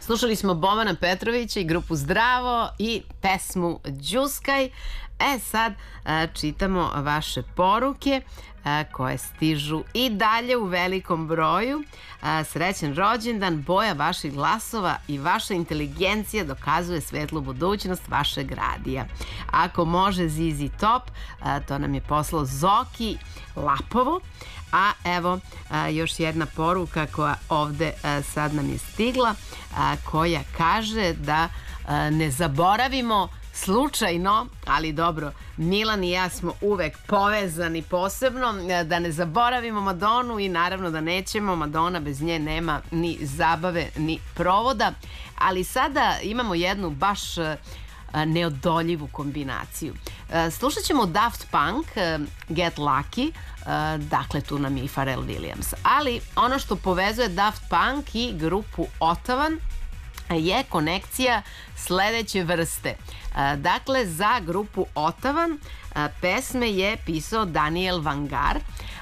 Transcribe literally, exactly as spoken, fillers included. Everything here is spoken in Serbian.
Slušali smo Bobana Petrovića i grupu Zdravo i pesmu Đuskaj. E sad čitamo vaše poruke koje stižu i dalje u velikom broju. Srećan rođendan, boja vaših glasova i vaša inteligencija dokazuje svetlu budućnost vašeg radija. Ako može Zizi Top, to nam je poslao Zoki Lapovo. A evo još jedna poruka koja ovde sad nam je stigla, koja kaže da ne zaboravimo slučajno, ali dobro, Milan i ja smo uvek povezani posebno, da ne zaboravimo Madonu i naravno da nećemo, Madona bez nje nema ni zabave ni provoda, ali sada imamo jednu baš neodoljivu kombinaciju. Slušat ćemo Daft Punk, Get Lucky, dakle tu nam je i Pharrell Williams, ali ono što povezuje Daft Punk i grupu Otavan je konekcija sledeće vrste. Dakle, za grupu Otavan pesme je pisao Daniel Vangar,